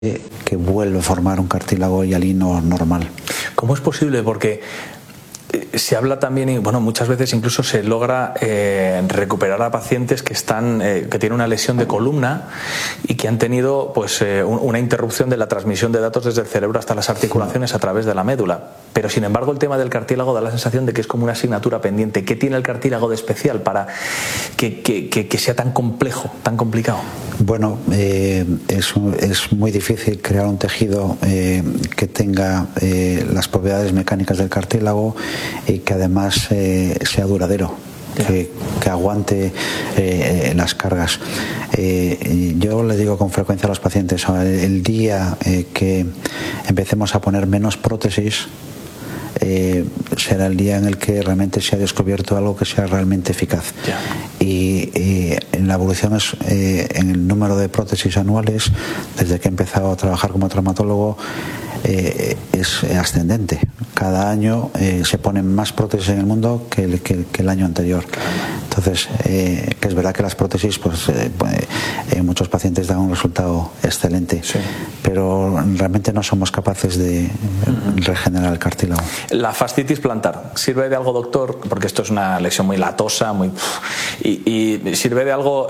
que vuelve a formar un cartílago hialino normal. ¿Cómo es posible? Porque se habla también, y bueno, muchas veces incluso se logra recuperar a pacientes que tienen una lesión de columna y que han tenido pues una interrupción de la transmisión de datos desde el cerebro hasta las articulaciones a través de la médula. Pero sin embargo el tema del cartílago da la sensación de que es como una asignatura pendiente. ¿Qué tiene el cartílago de especial para que sea tan complejo, tan complicado? Bueno, es muy difícil crear un tejido que tenga las propiedades mecánicas del cartílago y que además sea duradero, que aguante las cargas. Yo le digo con frecuencia a los pacientes, el día que empecemos a poner menos prótesis, será el día en el que realmente se ha descubierto algo que sea realmente eficaz. Y en la evolución en el número de prótesis anuales, desde que he empezado a trabajar como traumatólogo, es ascendente. Cada año se ponen más prótesis en el mundo que el año anterior. Entonces, que es verdad que las prótesis en muchos pacientes dan un resultado excelente, pero realmente no somos capaces de regenerar el cartílago. La fascitis plantar, ¿sirve de algo, doctor? Porque esto es una lesión muy latosa, y ¿sirve de algo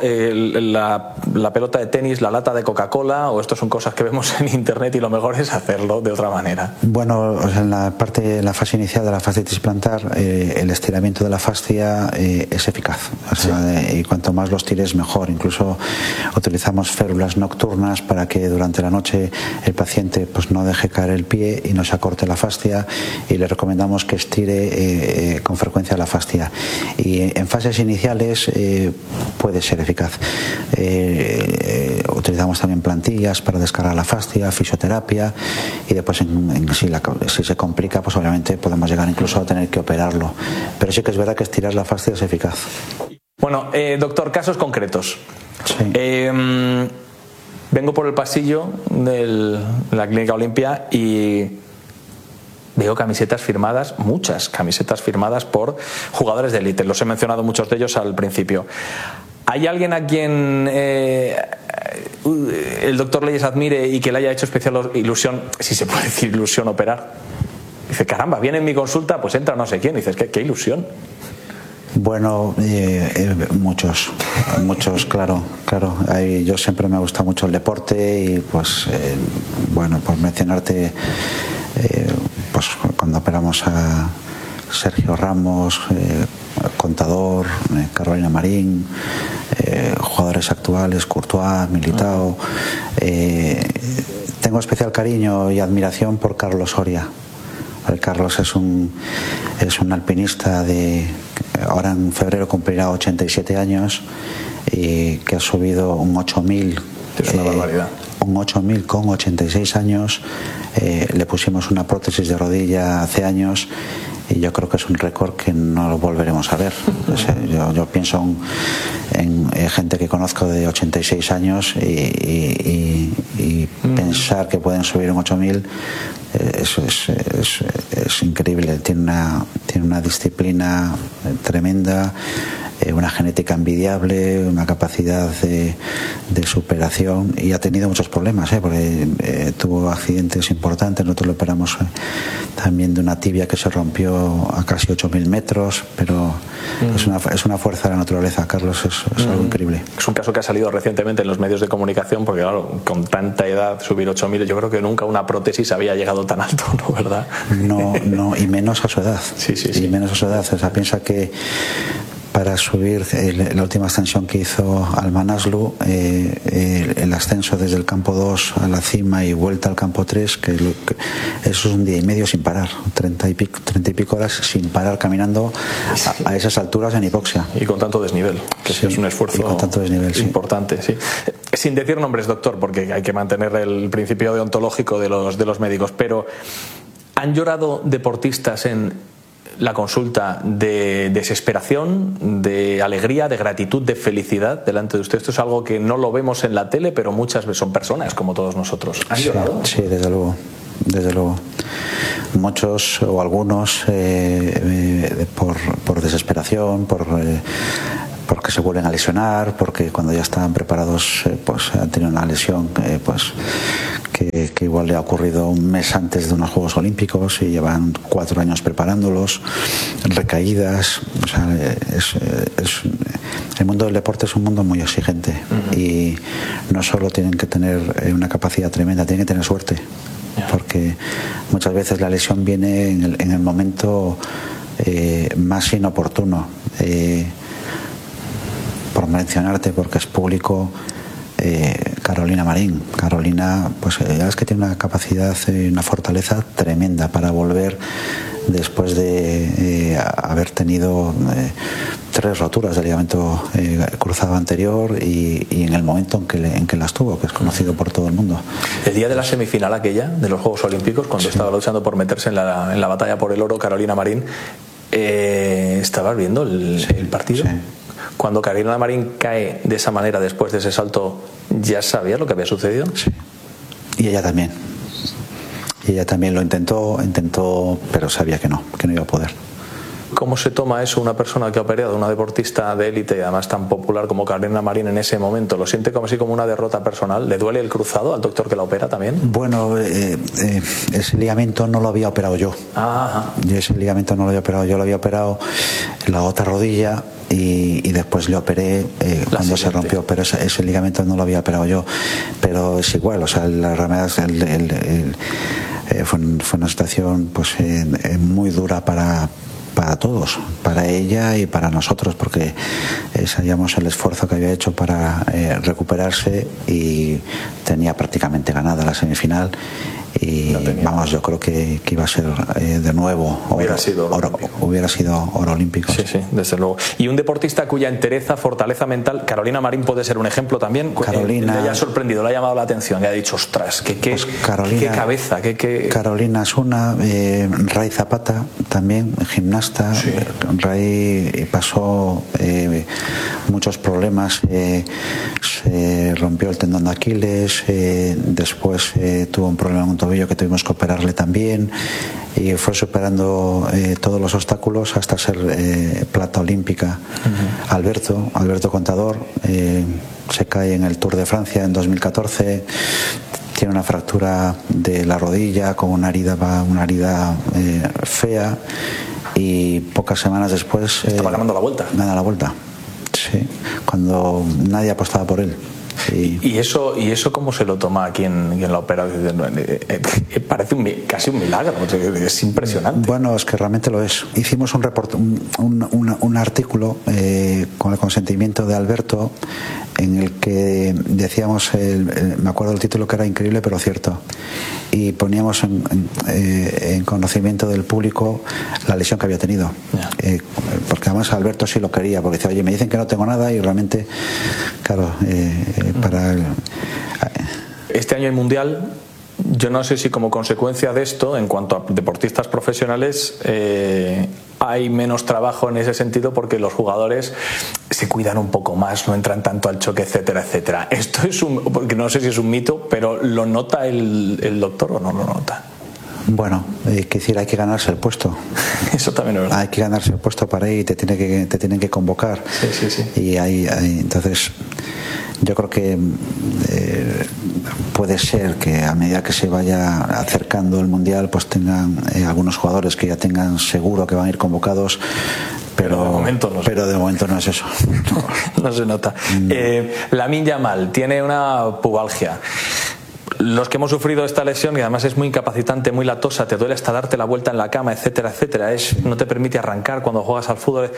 la pelota de tenis, la lata de Coca-Cola, o esto son cosas que vemos en internet y lo mejor es hacerlo de otra manera? Bueno, en la fase inicial de la fascitis plantar, el estiramiento de la fascia es eficaz. Y cuanto más los tires, mejor. Incluso utilizamos férulas nocturnas para que durante la noche el paciente pues no deje caer el pie y no se acorte la fascia, y le recomendamos que estire con frecuencia la fascia. Y en fases iniciales puede ser eficaz. Utilizamos también plantillas para descargar la fascia, fisioterapia, y después si se complica, pues obviamente podemos llegar incluso a tener que operarlo. Pero sí que es verdad que estirar la fascia es eficaz. Bueno, doctor, casos concretos. Sí. Vengo por el pasillo de la Clínica Olimpia y veo camisetas firmadas, muchas camisetas firmadas por jugadores de élite. Los he mencionado muchos de ellos al principio. ¿Hay alguien a quien el doctor Leyes admire y que le haya hecho especial ilusión, si se puede decir ilusión, operar? Dice, caramba, viene en mi consulta, pues entra no sé quién. Dices, qué ilusión. Bueno, muchos, claro. Yo siempre me gusta mucho el deporte y pues, bueno, por mencionarte, pues cuando operamos a Sergio Ramos, Contador, Carolina Marín, jugadores actuales, Courtois, Militao. Tengo especial cariño y admiración por Carlos Soria. Carlos es un alpinista ahora en febrero cumplirá 87 años, y que ha subido un 8000. Es una barbaridad. Un 8000 con 86 años. Le pusimos una prótesis de rodilla hace años y yo creo que es un récord que no lo volveremos a ver. Yo pienso en gente que conozco de 86 años y pensar que pueden subir un 8000, eso es increíble. Tiene una disciplina tremenda, una genética envidiable, una capacidad de superación, y ha tenido muchos problemas, porque tuvo accidentes importantes. Nosotros lo operamos también de una tibia que se rompió a casi 8.000 metros, pero es una fuerza de la naturaleza. Carlos es algo increíble. Es un caso que ha salido recientemente en los medios de comunicación, porque claro, con tanta edad subir 8.000, yo creo que nunca una prótesis había llegado tan alto, ¿no? ¿Verdad? No, y menos a su edad. Sí. Y menos a su edad. O sea, piensa que para subir la última ascensión que hizo al Manaslu, el ascenso desde el campo 2 a la cima y vuelta al campo 3, eso es un día y medio sin parar, 30 y pico horas sin parar caminando a esas alturas en hipoxia. Y con tanto desnivel, que sí, es un esfuerzo con tanto desnivel, importante. Sí. Sin decir nombres, doctor, porque hay que mantener el principio deontológico de los médicos, pero ¿han llorado deportistas en la consulta de desesperación, de alegría, de gratitud, de felicidad delante de usted? Esto es algo que no lo vemos en la tele, pero muchas veces son personas como todos nosotros. ¿Han llorado? Sí, desde luego. Muchos o algunos por desesperación, porque se vuelven a lesionar, porque cuando ya estaban preparados pues han tenido una lesión que que igual le ha ocurrido un mes antes de unos Juegos Olímpicos y llevan 4 años preparándolos, recaídas. O sea, el mundo del deporte es un mundo muy exigente y no solo tienen que tener una capacidad tremenda, tienen que tener suerte, porque muchas veces la lesión viene en el momento más inoportuno. Por mencionarte, porque es público, Carolina Marín. Carolina, pues ya es que tiene una capacidad y una fortaleza tremenda para volver después de haber tenido 3 roturas del ligamento cruzado anterior y en el momento en que las tuvo, que es conocido por todo el mundo. El día de la semifinal aquella de los Juegos Olímpicos, cuando estaba luchando por meterse en la batalla por el oro, Carolina Marín, ¿estabas viendo el partido? Sí. Cuando Carolina Marín cae de esa manera después de ese salto, ¿ya sabías lo que había sucedido? Sí. Y ella también. Y ella también lo intentó, pero sabía que no iba a poder. ¿Cómo se toma eso una persona que ha operado, una deportista de élite y además tan popular como Carolina Marín en ese momento? ¿Lo siente como así como una derrota personal? ¿Le duele el cruzado al doctor que la opera también? Bueno, ese ligamento no lo había operado yo. Ese ligamento no lo había operado yo, lo había operado en la otra rodilla y después le operé cuando se rompió, pero ese ligamento no lo había operado yo. Pero es igual, o sea, la realidad fue una situación pues muy dura para todos, para ella y para nosotros, porque sabíamos el esfuerzo que había hecho para recuperarse y tenía prácticamente ganada la semifinal y vamos, yo creo que iba a ser de nuevo hubiera sido oro olímpico. Sí, desde luego. Y un deportista cuya entereza, fortaleza mental, Carolina Marín puede ser un ejemplo también. Carolina, le haya sorprendido, le ha llamado la atención, le ha dicho, ostras, qué cabeza, Carolina es una, Ray Zapata también, gimnasta. Sí. Ray pasó muchos problemas, se rompió el tendón de Aquiles, después tuvo un problema en un tobillo que tuvimos que operarle también y fue superando todos los obstáculos hasta ser plata olímpica. Alberto Contador se cae en el Tour de Francia en 2014, tiene una fractura de la rodilla con una herida fea y pocas semanas después estaba ganando la vuelta. Gana la vuelta, sí, cuando nadie apostaba por él. ¿Y eso cómo se lo toma a quien la opera? Parece casi un milagro, es impresionante. Bueno, es que realmente lo es. Hicimos un artículo con el consentimiento de Alberto en el que decíamos, me acuerdo del título, que era increíble pero cierto, y poníamos en conocimiento del público la lesión que había tenido, porque además Alberto sí lo quería, porque decía, oye, me dicen que no tengo nada y realmente, claro, para él. Este año el Mundial, yo no sé si como consecuencia de esto, en cuanto a deportistas profesionales, hay menos trabajo en ese sentido porque los jugadores se cuidan un poco más, no entran tanto al choque, etcétera, etcétera. Esto es porque no sé si es un mito, pero ¿lo nota el doctor o no lo nota? Bueno, es decir, hay que ganarse el puesto. Eso también es verdad. Hay que ganarse el puesto para ir y te tienen que convocar. Sí. Y entonces yo creo que puede ser que a medida que se vaya acercando el Mundial, pues tengan algunos jugadores que ya tengan seguro que van a ir convocados, pero de momento no es eso. No se nota. Lamine Yamal tiene una pubalgia. Los que hemos sufrido esta lesión, y además es muy incapacitante, muy latosa, te duele hasta darte la vuelta en la cama, etcétera, etcétera, no te permite arrancar cuando juegas al fútbol.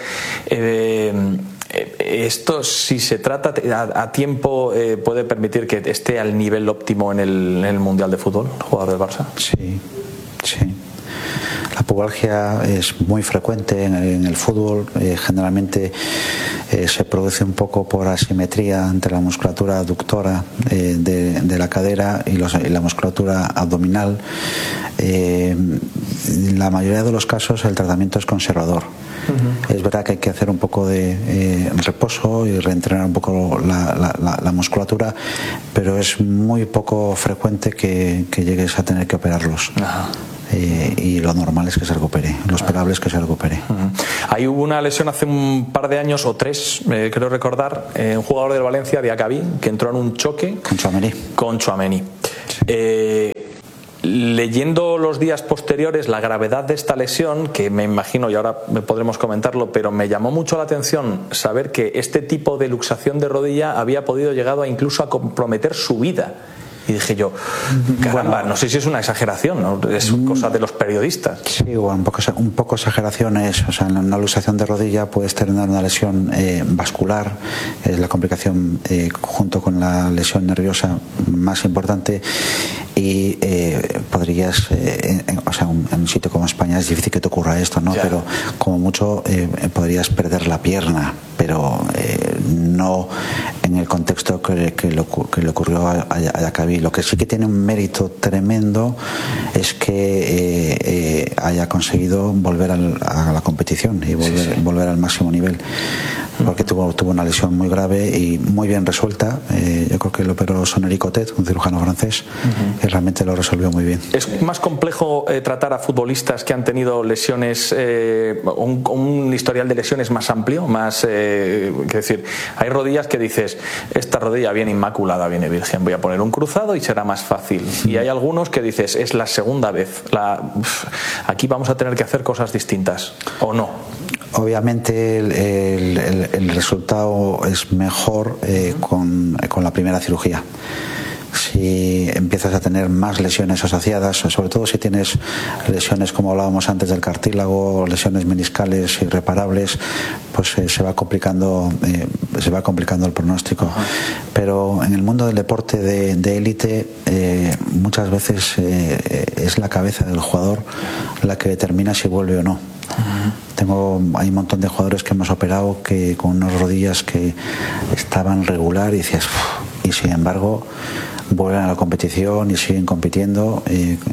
Esto, si se trata a tiempo, puede permitir que esté al nivel óptimo en el Mundial de Fútbol, el jugador del Barça. Sí. La pubalgia es muy frecuente en el fútbol, generalmente se produce un poco por asimetría entre la musculatura aductora de la cadera y la musculatura abdominal. En la mayoría de los casos el tratamiento es conservador. Es verdad que hay que hacer un poco de reposo y reentrenar un poco la musculatura, pero es muy poco frecuente que llegues a tener que operarlos. Y lo normal es que se recupere, lo esperable es que se recupere. Ahí hubo una lesión hace un par de años o 3, creo recordar, un jugador del Valencia, Diacabí, que entró en un choque con Tchouaméni. Con Tchouaméni. Sí. Leyendo los días posteriores la gravedad de esta lesión, que me imagino, y ahora podremos comentarlo, pero me llamó mucho la atención saber que este tipo de luxación de rodilla había podido llegar incluso a comprometer su vida. Y dije yo, caramba, bueno, no sé si es una exageración, ¿no? Es cosa de los periodistas. Sí, bueno, un poco exageración es, o sea, en una luxación de rodilla puedes tener una lesión vascular, es la complicación junto con la lesión nerviosa más importante, y podrías, o sea, en un sitio como España es difícil que te ocurra esto, ¿no? Ya. Pero como mucho podrías perder la pierna, pero no en el contexto que le ocurrió a Yacabi. Lo que sí que tiene un mérito tremendo es que haya conseguido volver a la competición y volver al máximo nivel, porque tuvo una lesión muy grave y muy bien resuelta. Yo creo que lo operó Sonnery Cotet, un cirujano francés, y realmente lo resolvió muy bien. ¿Es más complejo tratar a futbolistas que han tenido lesiones, un historial de lesiones más amplio? Más, quiero decir, hay rodillas que dices, esta rodilla viene inmaculada, viene virgen, voy a poner un cruzado y será más fácil. Y hay algunos que dices, es la segunda vez, aquí vamos a tener que hacer cosas distintas, ¿o no? Obviamente el resultado es mejor con la primera cirugía. Si empiezas a tener más lesiones asociadas, sobre todo si tienes lesiones como hablábamos antes del cartílago, lesiones meniscales irreparables, pues se va complicando el pronóstico. Pero en el mundo del deporte de élite muchas veces es la cabeza del jugador la que determina si vuelve o no. Hay un montón de jugadores que hemos operado que con unas rodillas que estaban regular y decías, y sin embargo vuelven a la competición y siguen compitiendo,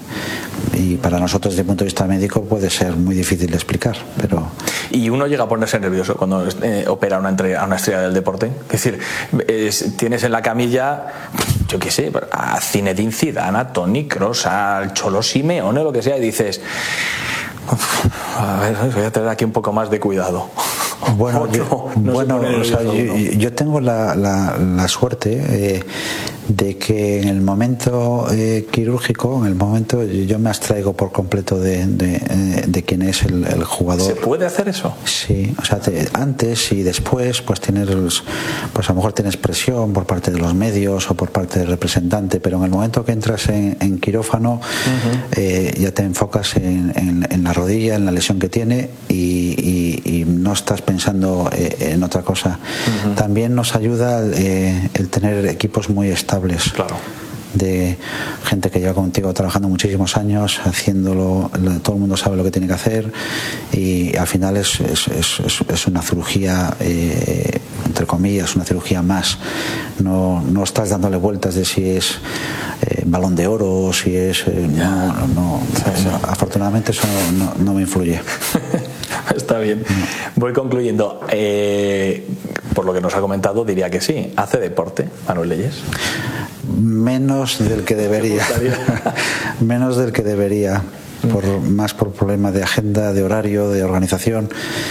y para nosotros desde el punto de vista médico puede ser muy difícil de explicar, pero... Y uno llega a ponerse nervioso cuando opera a una estrella del deporte. Es decir, tienes en la camilla, yo qué sé, a Zinedine Zidane, a Toni Kroos, al Cholo Simeone, lo que sea, y dices, a ver, voy a tener aquí un poco más de cuidado. Bueno, yo tengo la suerte de que en el momento quirúrgico, en el momento yo me abstraigo por completo de quién es el jugador. ¿Se puede hacer eso? Sí, o sea, antes y después pues a lo mejor tienes presión por parte de los medios o por parte del representante, pero en el momento que entras en quirófano ya te enfocas en la rodilla, en la lesión que tiene, y no estás pensando en otra cosa. También nos ayuda el tener equipos muy estables. Claro. De gente que lleva contigo trabajando muchísimos años, haciéndolo, todo el mundo sabe lo que tiene que hacer, y al final es una cirugía, entre comillas, una cirugía más. No estás dándole vueltas de si es Balón de Oro o si es... Afortunadamente eso no me influye. Está bien. Voy concluyendo. Por lo que nos ha comentado, diría que sí. ¿Hace deporte, Manuel Leyes? Menos del que debería. Menos del que debería. Más por problemas de agenda, de horario, de organización.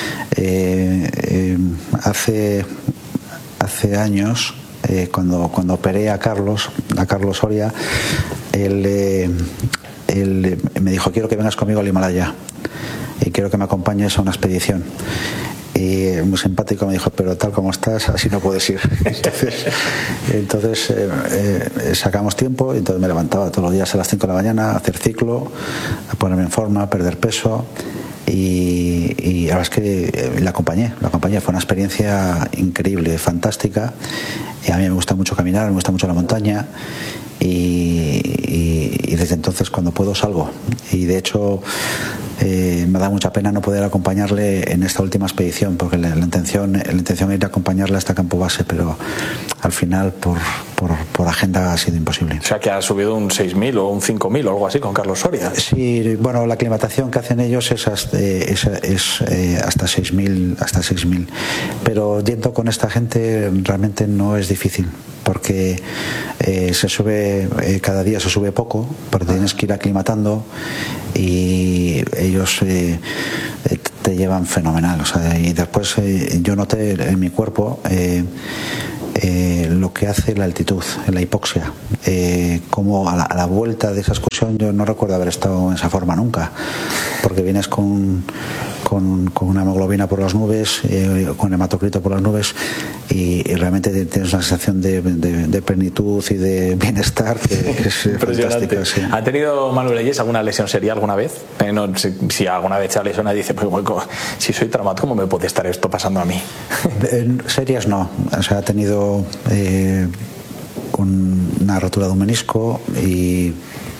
Hace años, cuando operé a Carlos Soria, él me dijo, quiero que vengas conmigo al Himalaya y quiero que me acompañes a una expedición. Y muy simpático me dijo, pero tal como estás, así no puedes ir. Entonces sacamos tiempo, y entonces me levantaba todos los días a las 5 de la mañana a hacer ciclo, a ponerme en forma, a perder peso, y la verdad es que la acompañé. Fue una experiencia increíble, fantástica, y a mí me gusta mucho caminar, me gusta mucho la montaña, y desde entonces cuando puedo salgo, y de hecho me da mucha pena no poder acompañarle en esta última expedición, porque la intención era ir a acompañarle hasta Campo Base, pero al final por agenda ha sido imposible. O sea, que ha subido un 6.000 o un 5.000 o algo así con Carlos Soria. Sí, bueno, la aclimatación que hacen ellos es hasta 6.000, pero yendo con esta gente realmente no es difícil, porque se sube cada día se sube poco, porque tienes que ir aclimatando, y ellos te llevan fenomenal. O sea, y después yo noté en mi cuerpo lo que hace la altitud, la hipoxia, como a la vuelta de esa excursión yo no recuerdo haber estado en esa forma nunca, porque vienes con una hemoglobina por las nubes, con hematocrito por las nubes, y realmente tienes una sensación de plenitud y de bienestar que es fantástica. Sí. ¿Ha tenido Manuel Leyes alguna lesión seria alguna vez? No, si alguna vez se lesiona y dice, pues, si soy traumático, ¿cómo me puede estar esto pasando a mí? Serias no, o sea, ha tenido una rotura de un menisco y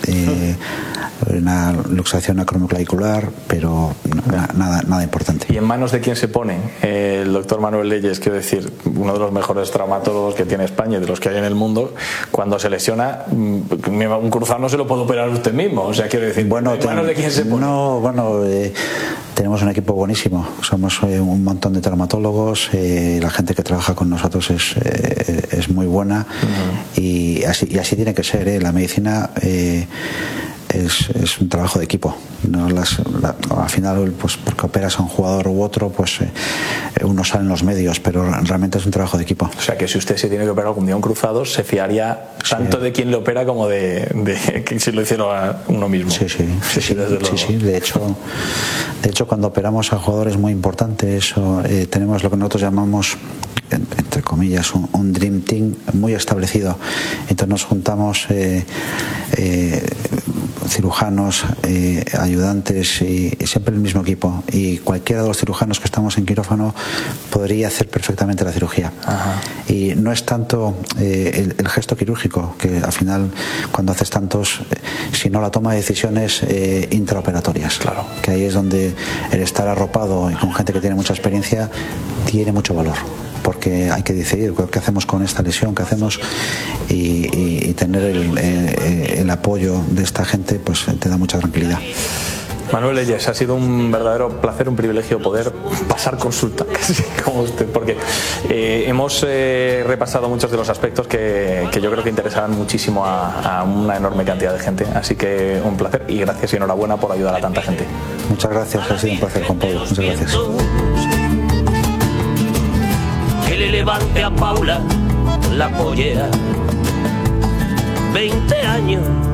una luxación acromioclavicular, pero nada importante. ¿Y en manos de quién se pone? El doctor Manuel Leyes, quiero decir, uno de los mejores traumatólogos que tiene España y de los que hay en el mundo, cuando se lesiona, un cruzado no se lo puede operar usted mismo, o sea, quiero decir, bueno, ¿en manos de quién se pone? No, bueno, tenemos un equipo buenísimo, somos un montón de traumatólogos, la gente que trabaja con nosotros es muy buena, y así tiene que ser, la medicina es un trabajo de equipo, ¿no? Al final, pues porque operas a un jugador u otro, pues uno sale en los medios, pero realmente es un trabajo de equipo. O sea, que si usted se tiene que operar algún día un cruzado, se fiaría tanto de quien le opera como de que si lo hiciera uno mismo. Sí, desde luego. Sí. De hecho, cuando operamos a jugadores muy importantes, tenemos lo que nosotros llamamos, entre comillas, un Dream Team muy establecido. Entonces nos juntamos cirujanos, ayudantes, y siempre el mismo equipo, y cualquiera de los cirujanos que estamos en quirófano podría hacer perfectamente la cirugía. Ajá. Y no es tanto el gesto quirúrgico, que al final cuando haces tantos, sino la toma de decisiones intraoperatorias. Claro. Que ahí es donde el estar arropado y con gente que tiene mucha experiencia tiene mucho valor, porque hay que decidir qué hacemos con esta lesión, qué hacemos, y tener el apoyo de esta gente pues te da mucha tranquilidad. Manuel Leyes, ha sido un verdadero placer, un privilegio poder pasar consulta casi como usted, porque hemos repasado muchos de los aspectos que yo creo que interesarán muchísimo a una enorme cantidad de gente, así que un placer y gracias y enhorabuena por ayudar a tanta gente. Muchas gracias, ha sido un placer, Juan Pablo, muchas gracias. Que le levante a Paula la pollera, 20 años